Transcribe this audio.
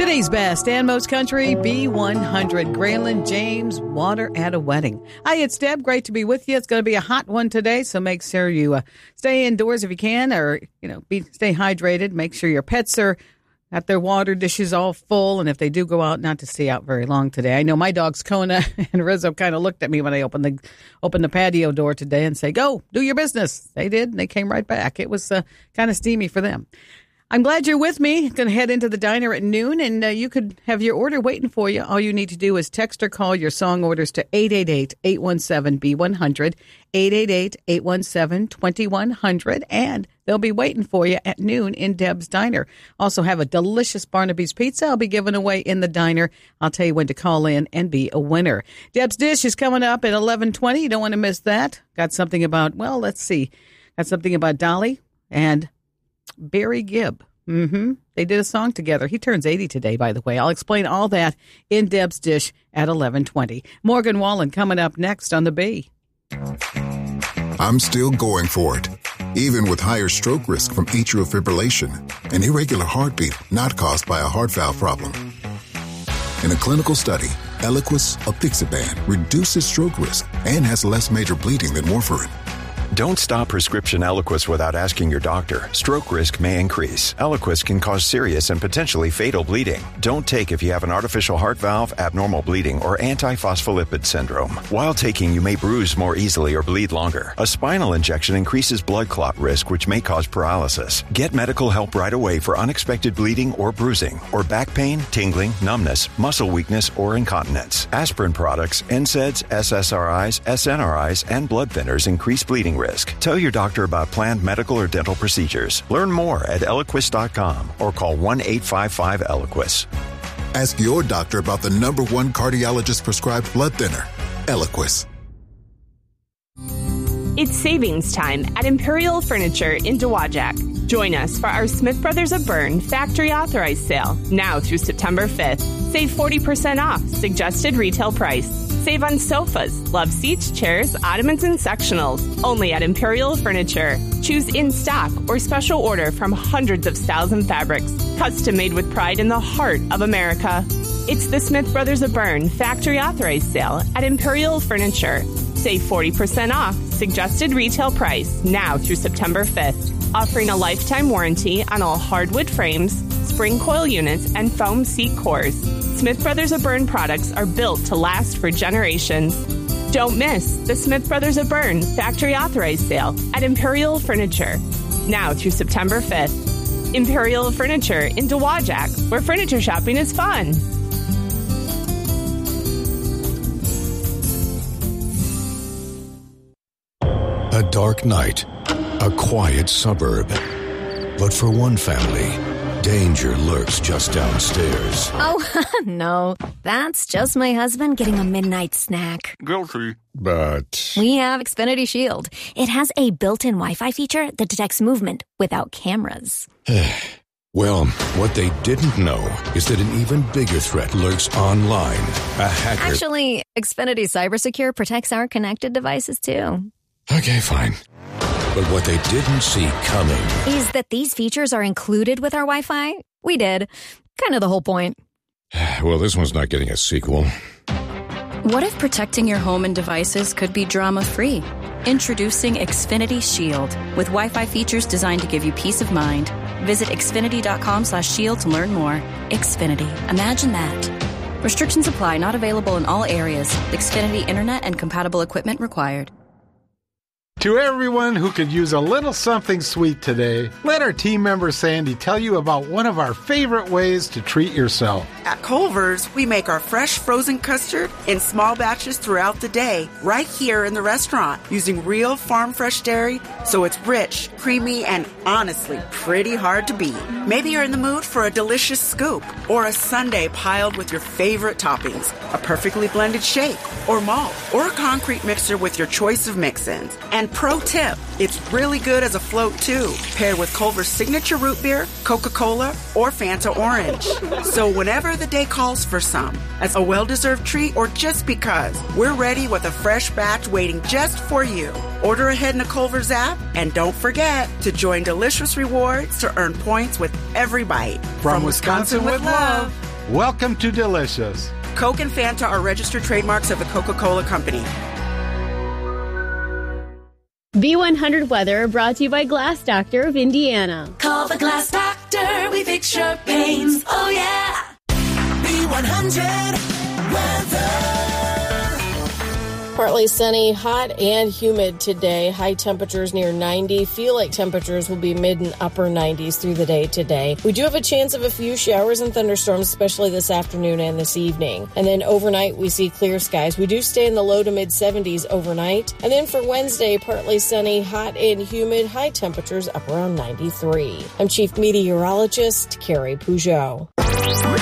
Today's best and most country, B100, Grayling James, Water at a Wedding. Hi, it's Deb. Great to be with you. It's going to be a hot one today, so make sure you stay indoors if you can, or, stay hydrated. Make sure your pets are got their water dishes all full, and if they do go out, not to stay out very long today. I know my dogs, Kona and Rizzo, kind of looked at me when I opened the patio door today and say, go, do your business. They did, and they came right back. It was kind of steamy for them. I'm glad you're with me. Going to head into the diner at noon, and you could have your order waiting for you. All you need to do is text or call your song orders to 888-817-B100, 888-817-2100, and they'll be waiting for you at noon in Deb's Diner. Also have a delicious Barnaby's Pizza I'll be giving away in the diner. I'll tell you when to call in and be a winner. Deb's Dish is coming up at 11:20. You don't want to miss that. Got something about Dolly and Barry Gibb. They did a song together. He turns 80 today, by the way. I'll explain all that in Deb's Dish at 11:20. Morgan Wallen coming up next on the B. I'm still going for it, even with higher stroke risk from atrial fibrillation, an irregular heartbeat not caused by a heart valve problem. In a clinical study, Eliquis apixaban reduces stroke risk and has less major bleeding than warfarin. Don't stop prescription Eliquis without asking your doctor. Stroke risk may increase. Eliquis can cause serious and potentially fatal bleeding. Don't take if you have an artificial heart valve, abnormal bleeding, or antiphospholipid syndrome. While taking, you may bruise more easily or bleed longer. A spinal injection increases blood clot risk, which may cause paralysis. Get medical help right away for unexpected bleeding or bruising, or back pain, tingling, numbness, muscle weakness, or incontinence. Aspirin products, NSAIDs, SSRIs, SNRIs, and blood thinners increase bleeding risk. Tell your doctor about planned medical or dental procedures. Learn more at Eliquis.com or call 1-855-ELIQUIS. Ask your doctor about the #1 cardiologist-prescribed blood thinner, Eliquis. It's savings time at Imperial Furniture in Dowagiac. Join us for our Smith Brothers of Bern factory authorized sale now through September 5th. Save 40% off suggested retail price. Save on sofas, love seats, chairs, ottomans, and sectionals. Only at Imperial Furniture. Choose in stock or special order from hundreds of styles and fabrics. Custom made with pride in the heart of America. It's the Smith Brothers of Bern factory authorized sale at Imperial Furniture. Save 40% off suggested retail price now through September 5th. Offering a lifetime warranty on all hardwood frames, spring coil units, and foam seat cores. Smith Brothers of Bern products are built to last for generations. Don't miss the Smith Brothers of Bern factory authorized sale at Imperial Furniture now through September 5th. Imperial Furniture in Dowagiac, where furniture shopping is fun. A dark night, a quiet suburb. But for one family, danger lurks just downstairs. Oh, no. That's just my husband getting a midnight snack. Guilty. But we have Xfinity Shield. It has a built-in Wi-Fi feature that detects movement without cameras. Well, what they didn't know is that an even bigger threat lurks online. A hacker... Actually, Xfinity CyberSecure protects our connected devices, too. Okay, fine. But what they didn't see coming is that these features are included with our Wi-Fi. We did. Kind of the whole point. Well, this one's not getting a sequel. What if protecting your home and devices could be drama-free? Introducing Xfinity Shield, with Wi-Fi features designed to give you peace of mind. Visit xfinity.com/shield to learn more. Xfinity. Imagine that. Restrictions apply. Not available in all areas. Xfinity Internet and compatible equipment required. To everyone who could use a little something sweet today, let our team member Sandy tell you about one of our favorite ways to treat yourself. At Culver's, we make our fresh frozen custard in small batches throughout the day, right here in the restaurant, using real farm fresh dairy, so it's rich, creamy, and honestly pretty hard to beat. Maybe you're in the mood for a delicious scoop, or a sundae piled with your favorite toppings, a perfectly blended shake, or malt, or a concrete mixer with your choice of mix-ins. And pro tip, it's really good as a float too, paired with Culver's signature root beer, Coca-Cola, or Fanta Orange. So whenever the day calls for some, as a well-deserved treat or just because, we're ready with a fresh batch waiting just for you. Order ahead in the Culver's app, and don't forget to join delicious rewards to earn points with every bite. From Wisconsin with love. Welcome to Delicious. Coke and Fanta are registered trademarks of the Coca-Cola Company. B100 Weather brought to you by Glass Doctor of Indiana. Call the Glass Doctor, we fix your pains. Oh yeah. B100 Weather. Partly sunny, hot and humid today. High temperatures near 90. Feel like temperatures will be mid and upper 90s through the day today. We do have a chance of a few showers and thunderstorms, especially this afternoon and this evening. And then overnight, we see clear skies. We do stay in the low to mid 70s overnight. And then for Wednesday, partly sunny, hot and humid, high temperatures up around 93. I'm Chief Meteorologist Carrie Peugeot.